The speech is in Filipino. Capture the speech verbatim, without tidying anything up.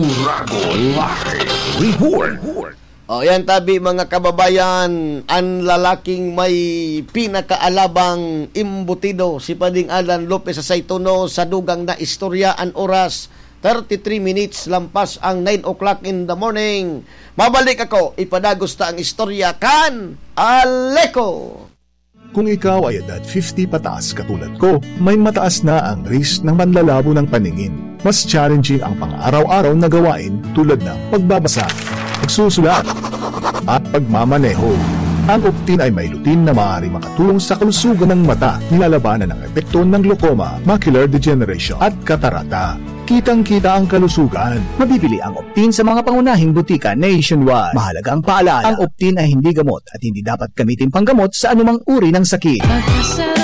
Urago Live Report. O yan tabi mga kababayan, ang lalaking may pinakaalabang imbutido si Pading Alan Lopez sa Saytono sa dugang na istorya. Ang oras thirty-three minutes lampas ang nine o'clock in the morning. Mabalik ako, ipadagos ta ang istorya kan Aleko. Kung ikaw ay edad fifty pataas katulad ko, may mataas na ang risk ng manlalabo ng paningin. Mas challenging ang pang-araw-araw na gawain tulad ng pagbabasa, pagsusulat, at pagmamaneho. Ang Optin ay may lutin na maaari makatulong sa kalusugan ng mata, nilalabanan ng epekto ng glaucoma, macular degeneration at katarata. Kitang-kita ang kalusugan. Mabibili ang Optin sa mga pangunahing butika nationwide. Mahalaga ang paalala, ang Optin ay hindi gamot at hindi dapat gamitin panggamot sa anumang uri ng sakit.